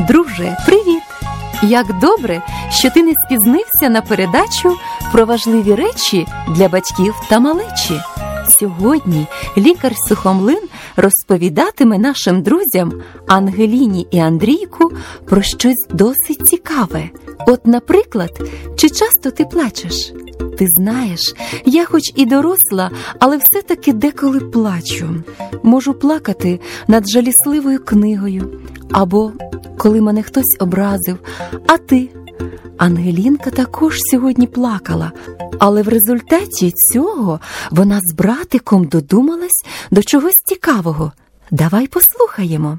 Друже, привіт! Як добре, що ти не спізнився на передачу про важливі речі для батьків та малечі. Сьогодні лікар Сухомлин розповідатиме нашим друзям Ангеліні і Андрійку про щось досить цікаве. От, наприклад, чи часто ти плачеш? Ти знаєш, я хоч і доросла, але все-таки деколи плачу. Можу плакати над жалісливою книгою, або коли мене хтось образив. А ти? Ангелінка також сьогодні плакала, але в результаті цього вона з братиком додумалась до чогось цікавого. Давай послухаємо.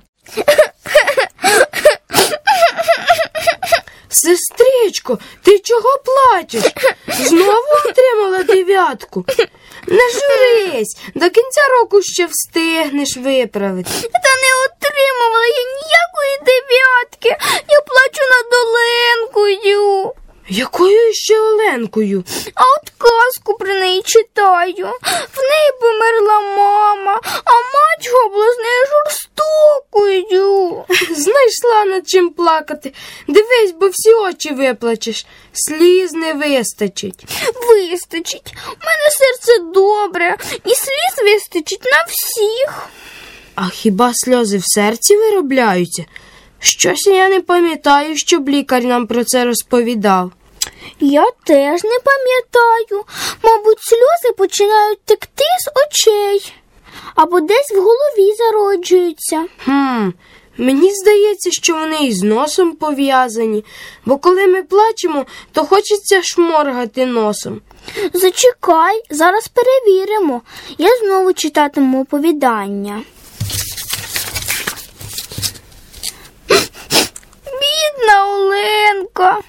Сестричко, ти чого плачеш? Знову отримала 9? Не журись, до кінця року ще встигнеш виправити. Та не отримувала я ніякої 9. Я плачу над Оленкою. Якою ще Оленкою? А от казку про неї читаю. В неї померла мама, а мачуха була з нею жорстокою. Знайшла над чим плакати. Дивись, бо всі очі виплачеш. Сліз не вистачить. Вистачить. У мене серце добре, і сліз вистачить на всіх. А хіба сльози в серці виробляються? Щось я не пам'ятаю, щоб лікар нам про це розповідав. Я теж не пам'ятаю. Мабуть, сльози починають текти з очей. Або десь в голові зароджуються. Мені здається, що вони із носом пов'язані. Бо коли ми плачемо, то хочеться шморгати носом. Зачекай, зараз перевіримо. Я знову читатиму оповідання. Бідна Оленка.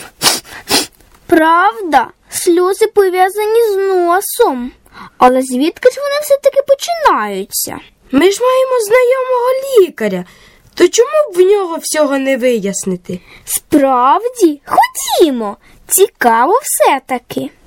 Правда, сльози пов'язані з носом. Але звідки ж вони все-таки починаються? Ми ж маємо знайомого лікаря. То чому б в нього всього не вияснити? Справді? Ходімо. Цікаво все-таки.